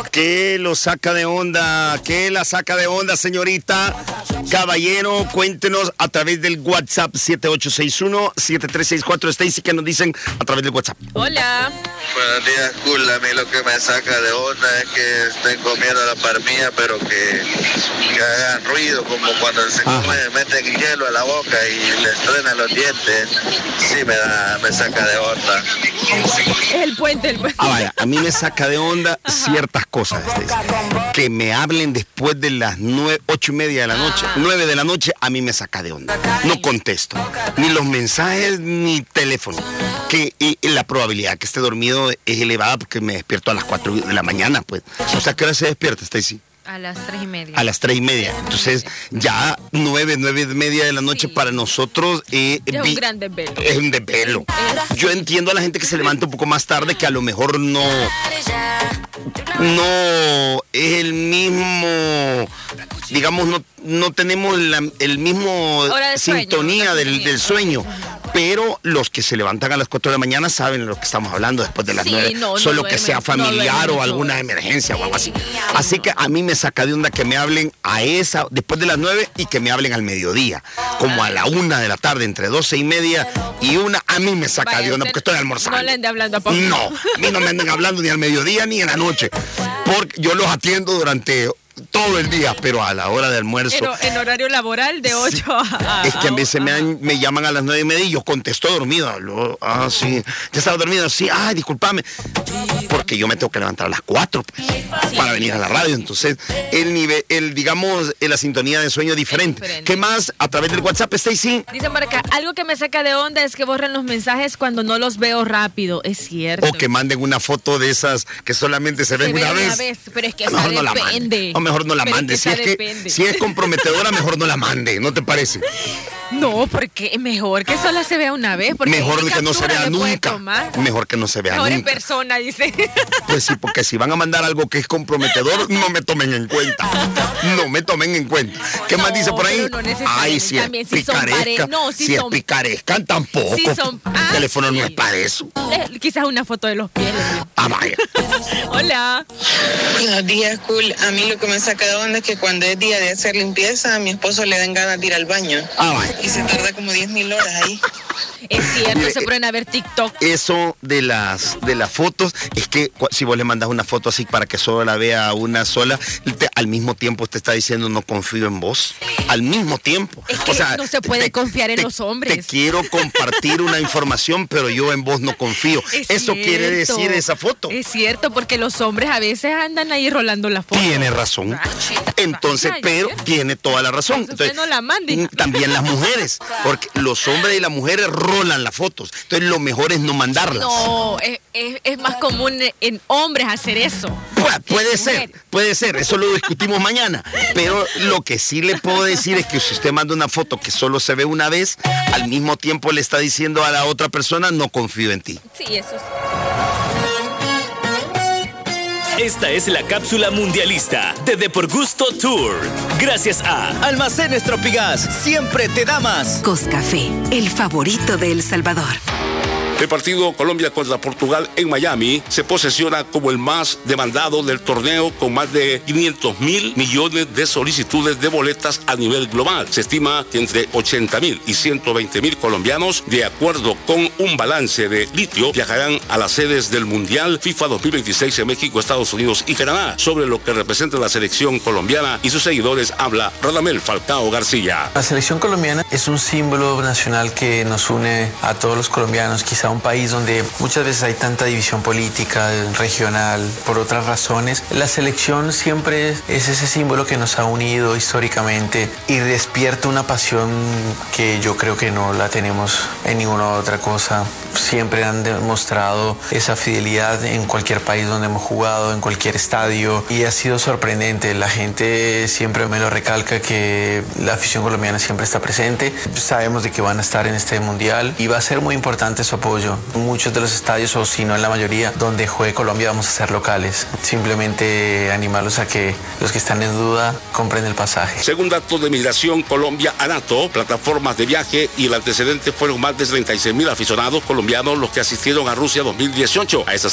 ¿Qué lo saca de onda? ¿Qué la saca de onda, señorita? Caballero, cuéntenos a través del WhatsApp 7861-7364. Stacy, ¿qué nos dicen a través del WhatsApp? Hola. Buenos días, cool. A mí lo que me saca de onda es que estén comiendo la parmilla, pero que hagan ruido, como cuando el señor me mete hielo a la boca y le estruenan los dientes. Sí, me saca de onda. El puente. Vaya, a mí me saca de onda ciertas cosas, Stacy. Que me hablen después de las 8:30 de la noche, 9 de la noche, a mí me saca de onda. No contesto, ni los mensajes, ni teléfono. Y la probabilidad que esté dormido es elevada porque me despierto a las 4 de la mañana, pues. O sea, ¿qué hora se despierta, Stacy? A las 3:30. A las 3:30. Entonces, ya 9:30 de la noche para nosotros es un gran desvelo. Es un desvelo. Yo entiendo a la gente que se levanta un poco más tarde, que a lo mejor no es el mismo, digamos, no tenemos el mismo sintonía del sueño. Pero los que se levantan a las 4 de la mañana saben de lo que estamos hablando después de las 9. Solo que sea familiar o alguna emergencia o algo así. Así que a mí me saca de onda que me hablen después de las 9 y que me hablen al mediodía. Como a la 1 de la tarde, entre 12:30 y 1, a mí me saca de onda porque estoy almorzando. No le ande hablando a poco. No, a mí no me anden hablando ni al mediodía ni en la noche. Porque yo los atiendo durante todo el día, pero a la hora de almuerzo. Pero en horario laboral de 8 a... Es que a veces me llaman a las 9:30 y yo contesto dormido. Sí. ¿Ya estaba dormido? Sí. Ay, discúlpame. Porque yo me tengo que levantar a las 4 pues, para venir a la radio. Entonces, la sintonía de sueño es diferente. ¿Qué más? A través del WhatsApp, Stacy. Dice Marca, algo que me saca de onda es que borran los mensajes cuando no los veo rápido. Es cierto. O que manden una foto de esas que solamente se ven una vez. Pero es que eso depende. Mejor no la mande. Si es comprometedora, mejor no la mande, ¿no te parece? No, porque mejor que solo se vea una vez. Mejor que no se vea nunca. Mejor que no se vea nunca. Mejor en persona, dice. Pues sí, porque si van a mandar algo que es comprometedor, no me tomen en cuenta. No me tomen en cuenta. ¿Qué más dice por ahí? Ay, si es picaresca. Si es picaresca, tampoco. El teléfono no es para eso. Quizás una foto de los pies. Vaya. Hola. Buenos días, cool. A mí lo que me saca de onda es que cuando es día de hacer limpieza, a mi esposo le dan ganas de ir al baño. Vaya. Y se tarda como 10,000 horas ahí. Es cierto, se ponen a ver TikTok. Eso de las fotos, es que si vos le mandas una foto así para que solo la vea una sola, al mismo tiempo te está diciendo no confío en vos. Al mismo tiempo. Es que no se puede confiar en los hombres. Te quiero compartir una información, pero yo en vos no confío. Eso quiere decir esa foto. Es cierto, porque los hombres a veces andan ahí rolando la foto. Tiene razón. Entonces, pero tiene toda la razón. Entonces, no la manden. También las mujeres, porque los hombres y las mujeres rolan las fotos. Entonces, lo mejor es no mandarlas. No, es más común en hombres hacer eso. Puede ser. Eso lo discutimos mañana. Pero lo que sí le puedo decir es que si usted manda una foto que solo se ve una vez, al mismo tiempo le está diciendo a la otra persona, no confío en ti. Sí, eso sí. Esta es la cápsula mundialista de Por Gusto Tour. Gracias a Almacenes Tropigas, siempre te da más. Coscafé, el favorito de El Salvador. El partido Colombia contra Portugal en Miami se posesiona como el más demandado del torneo con más de 500,000 millones de solicitudes de boletas a nivel global. Se estima que entre 80,000 y 120,000 colombianos, de acuerdo con un balance de litio, viajarán a las sedes del Mundial FIFA 2026 en México, Estados Unidos y Canadá. Sobre lo que representa la selección colombiana y sus seguidores habla Radamel Falcao García. La selección colombiana es un símbolo nacional que nos une a todos los colombianos, quizá un país donde muchas veces hay tanta división política, regional, por otras razones. La selección siempre es ese símbolo que nos ha unido históricamente y despierta una pasión que yo creo que no la tenemos en ninguna otra cosa. Siempre han demostrado esa fidelidad en cualquier país donde hemos jugado, en cualquier estadio, y ha sido sorprendente. La gente siempre me lo recalca, que la afición colombiana siempre está presente. Sabemos de que van a estar en este mundial y va a ser muy importante su apoyo. Muchos de los estadios, o si no en la mayoría, donde juegue Colombia vamos a ser locales. Simplemente animarlos a que los que están en duda compren el pasaje. Según datos de Migración Colombia ANATO, plataformas de viaje, y el antecedente fueron más de 36,000 aficionados colombianos los que asistieron a Rusia 2018. A esta